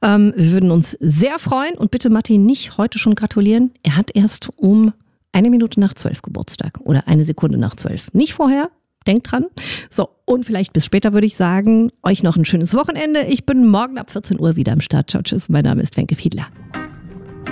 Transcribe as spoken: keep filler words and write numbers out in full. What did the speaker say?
Ähm, wir würden uns sehr freuen und bitte Martin nicht heute schon gratulieren. Er hat erst um eine Minute nach zwölf Geburtstag oder eine Sekunde nach zwölf. Nicht vorher. Denkt dran. So, und vielleicht bis später würde ich sagen, euch noch ein schönes Wochenende. Ich bin morgen ab vierzehn Uhr wieder am Start. Ciao, tschüss. Mein Name ist Wenke Fiedler.